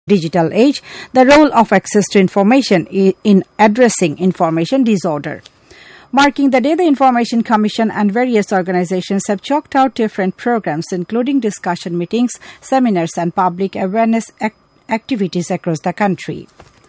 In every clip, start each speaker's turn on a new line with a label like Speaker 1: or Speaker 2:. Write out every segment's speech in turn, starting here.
Speaker 1: digital age, the role of access to information in addressing information disorder. Marking the day, the Information Commission and various organizations have chalked out different programs, including discussion meetings, seminars, and public awareness activities across the country.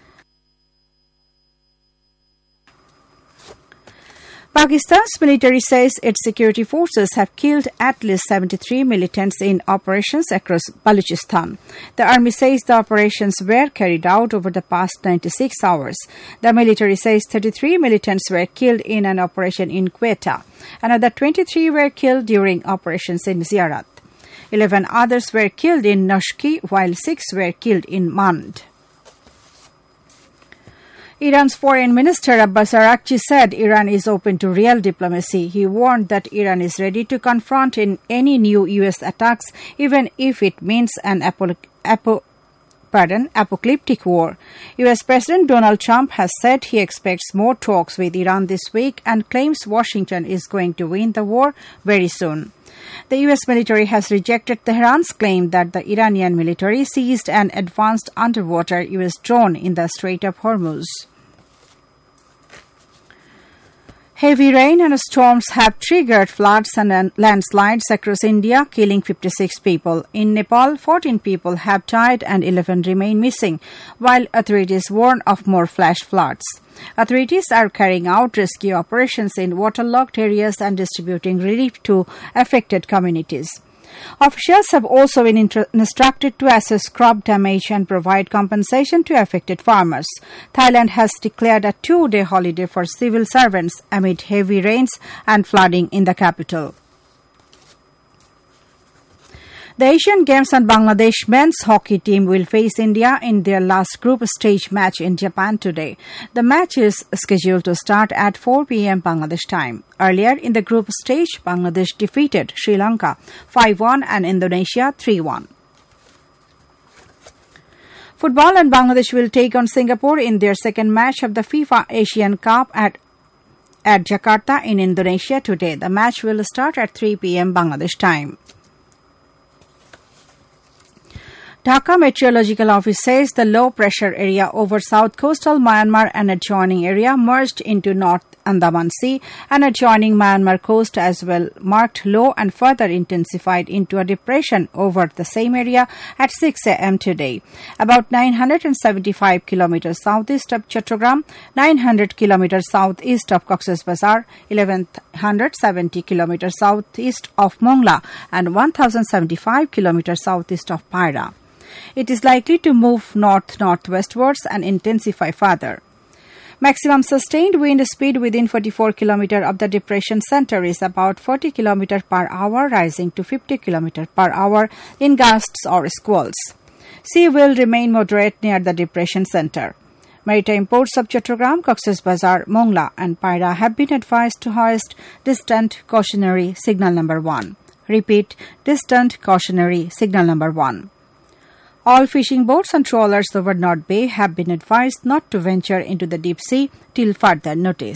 Speaker 1: Pakistan's military says its security forces have killed at least 73 militants in operations across Balochistan. The army says the operations were carried out over the past 96 hours. The military says 33 militants were killed in an operation in Quetta. Another 23 were killed during operations in Ziarat. 11 others were killed in Noshki, while 6 were killed in Mand. Iran's Foreign Minister Abbas Araghchi said Iran is open to real diplomacy. He warned that Iran is ready to confront any new U.S. attacks, even if it means an apocalyptic war. U.S. President Donald Trump has said he expects more talks with Iran this week and claims Washington is going to win the war very soon. The U.S. military has rejected Tehran's claim that the Iranian military seized an advanced underwater U.S. drone in the Strait of Hormuz. Heavy rain and storms have triggered floods and landslides across India, killing 56 people. In Nepal, 14 people have died and 11 remain missing, while authorities warn of more flash floods. Authorities are carrying out rescue operations in waterlogged areas and distributing relief to affected communities. Officials have also been instructed to assess crop damage and provide compensation to affected farmers. Thailand has declared a 2-day holiday for civil servants amid heavy rains and flooding in the capital. The Asian Games and Bangladesh men's hockey team will face India in their last group stage match in Japan today. The match is scheduled to start at 4 p.m. Bangladesh time. Earlier in the group stage, Bangladesh defeated Sri Lanka 5-1 and Indonesia 3-1. Football, and Bangladesh will take on Singapore in their second match of the FIFA Asian Cup at Jakarta in Indonesia today. The match will start at 3 p.m. Bangladesh time. Dhaka Meteorological Office says the low-pressure area over south coastal Myanmar and adjoining area merged into North Andaman Sea and adjoining Myanmar coast as well marked low and further intensified into a depression over the same area at 6 a.m. today. About 975 kilometers southeast of Chattogram, 900 kilometers southeast of Cox's Bazar, 1170 kilometers southeast of Mongla, and 1075 kilometers southeast of Paira. It is likely to move north-northwestwards and intensify further. Maximum sustained wind speed within 44 km of the depression center is about 40 km per hour, rising to 50 km per hour in gusts or squalls. Sea will remain moderate near the depression center. Maritime ports of Chattogram, Cox's Bazar, Mongla and Paira have been advised to hoist distant cautionary signal number 1. Repeat, distant cautionary signal number 1. All fishing boats and trawlers over North Bay have been advised not to venture into the deep sea till further notice.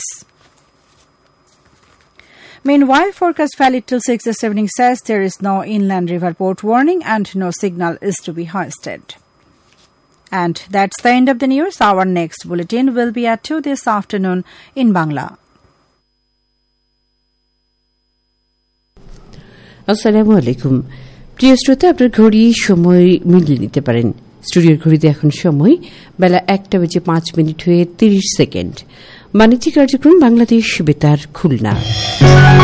Speaker 1: Meanwhile, forecast valid till 6 this evening says there is no inland river port warning and no signal is to be hoisted. And that's the end of the news. Our next bulletin will be at 2 this afternoon in Bangla.
Speaker 2: Assalamu alaikum. প্রিয় শ্রোতা, আপনার ঘড়ি সময় মিলিয়ে নিতে পারেন। স্টুডিওর ঘড়িতে এখন সময় বেলা 1:05 হয়ে 30 সেকেন্ড। বাণিজ্যিক কার্যক্রম বাংলাদেশ বেতার খুলনা।